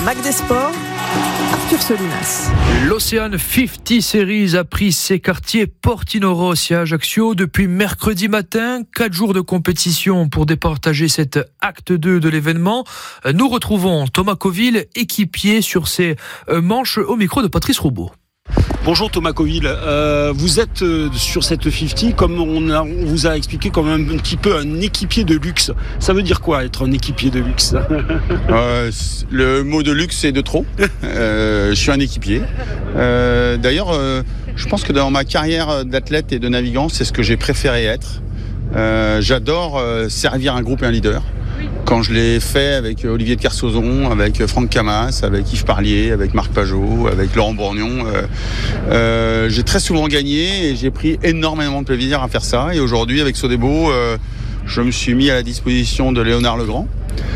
Mac des Sports, Arthur Solinas. L'Océan 50 Series a pris ses quartiers Portinoros et Ajaccio depuis mercredi matin. 4 jours de compétition pour départager cet acte 2 de l'événement. Nous retrouvons Thomas Coville, équipier sur ses manches, au micro de Patrice Roubaud. Bonjour Thomas Coville, vous êtes sur cette 50 comme on vous a expliqué comme un petit peu un équipier de luxe. Ça veut dire quoi être un équipier de luxe? Le mot de luxe c'est de trop. Je suis un équipier. D'ailleurs, je pense que dans ma carrière d'athlète et de navigant, c'est ce que j'ai préféré être. J'adore servir un groupe et un leader. Quand je l'ai fait avec Olivier de Kersauzon, avec Franck Camas, avec Yves Parlier, avec Marc Pajot, avec Laurent Bourgnon, j'ai très souvent gagné et j'ai pris énormément de plaisir à faire ça. Et aujourd'hui, avec Sodebo, je me suis mis à la disposition de Léonard Legrand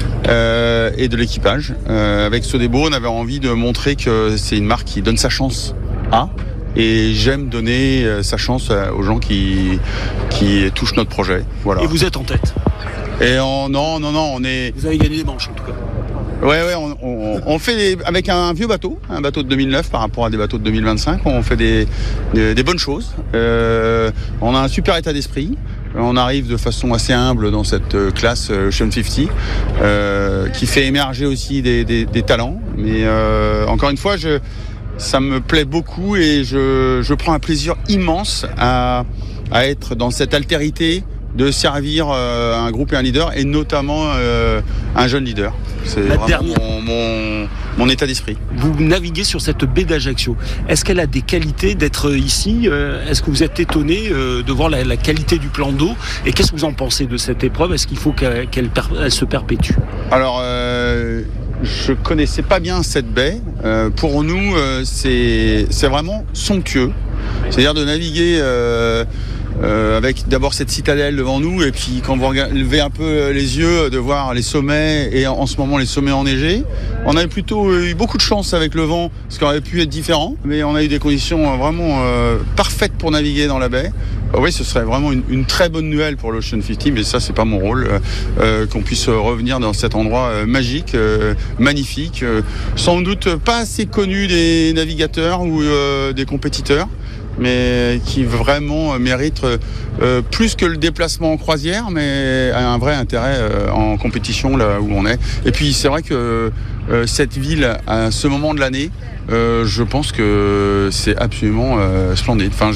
et de l'équipage. Avec Sodebo, on avait envie de montrer que c'est une marque qui donne sa chance à. Et j'aime donner sa chance aux gens qui touchent notre projet. Voilà. Et vous êtes en tête? Et non, on est... Vous avez gagné des manches en tout cas. Ouais, on fait avec un vieux bateau, un bateau de 2009 par rapport à des bateaux de 2025, on fait des bonnes choses. On a un super état d'esprit. On arrive de façon assez humble dans cette classe Ocean 50, qui fait émerger aussi des talents. Mais encore une fois, ça me plaît beaucoup et je prends un plaisir immense à être dans cette altérité de servir un groupe et un leader, et notamment un jeune leader. C'est vraiment mon état d'esprit. Vous naviguez sur cette baie d'Ajaccio. Est-ce qu'elle a des qualités d'être ici? Est-ce que vous êtes étonné de voir la qualité du plan d'eau? Et qu'est-ce que vous en pensez de cette épreuve? Est-ce qu'il faut qu'elle se perpétue? Alors, je connaissais pas bien cette baie. Pour nous, c'est vraiment somptueux. C'est-à-dire de naviguer... avec d'abord cette citadelle devant nous, et puis quand vous levez un peu les yeux, de voir les sommets, et en ce moment les sommets enneigés. On avait plutôt eu beaucoup de chance avec le vent, ce qui aurait pu être différent, mais on a eu des conditions vraiment parfaites pour naviguer dans la baie. Oui, ce serait vraiment une très bonne nouvelle pour l'Ocean 50, mais ça c'est pas mon rôle, qu'on puisse revenir dans cet endroit magique, magnifique, sans doute pas assez connu des navigateurs ou des compétiteurs, mais qui vraiment mérite plus que le déplacement en croisière, mais un vrai intérêt en compétition là où on est. Et puis c'est vrai que cette ville, à ce moment de l'année, je pense que c'est absolument splendide. Enfin,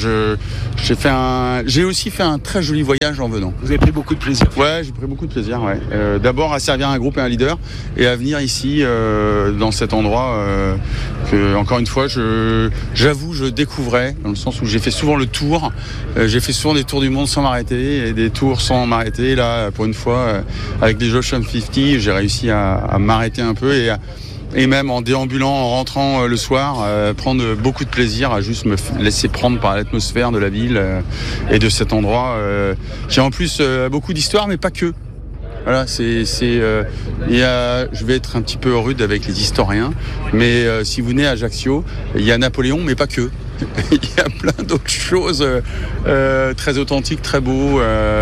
j'ai aussi fait un très joli voyage en venant. Vous avez pris beaucoup de plaisir? Ouais, j'ai pris beaucoup de plaisir. Ouais. D'abord à servir un groupe et un leader, et à venir ici dans cet endroit que, encore une fois, j'avoue, je découvrais, dans le sens où j'ai fait souvent le tour. J'ai fait souvent des tours du monde sans m'arrêter et des tours sans m'arrêter. Là, pour une fois, avec les Ocean 50, j'ai réussi à m'arrêter un peu et même en déambulant, en rentrant le soir, prendre beaucoup de plaisir à juste me laisser prendre par l'atmosphère de la ville et de cet endroit qui en plus a beaucoup d'histoire, mais pas que. Voilà, je vais être un petit peu rude avec les historiens, mais si vous venez à Ajaccio, il y a Napoléon, mais pas que. Il y a plein d'autres choses très authentiques, très beaux.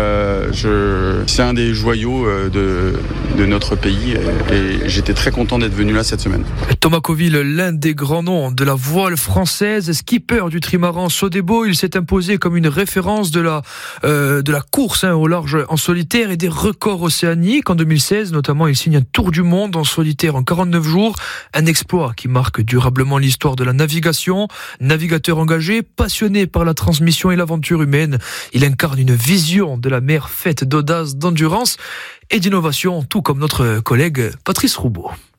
C'est un des joyaux de notre pays, et j'étais très content d'être venu là cette semaine. Thomas Coville, l'un des grands noms de la voile française, skipper du trimaran Sodebo, il s'est imposé comme une référence de la course au large en solitaire et des records océaniques. En 2016, notamment, il signe un tour du monde en solitaire en 49 jours, un exploit qui marque durablement l'histoire de la navigation. Navigateur engagé, passionné par la transmission et l'aventure humaine, il incarne une vision de la mer faite d'audace, d'endurance et d'innovation, tout comme notre collègue Patrice Roubaud.